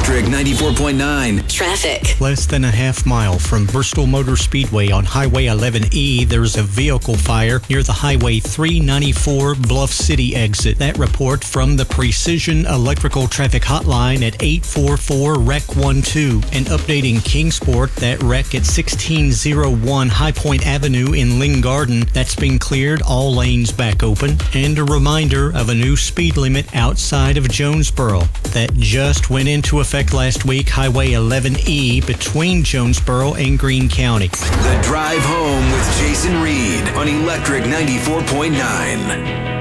Electric 94.9. Traffic. Less than a half mile from Bristol Motor Speedway on Highway 11E, there's a vehicle fire near the Highway 394 Bluff City exit. That report from the Precision Electrical Traffic Hotline at 844-REC-12. And updating Kingsport, that wreck at 1601 High Point Avenue in Ling Garden, that's been cleared, all lanes back open. And a reminder of a new speed limit outside of Jonesboro that just went into effect last week, Highway 11E between Jonesboro and Greene County. The Drive Home with Jason Reed on Electric 94.9.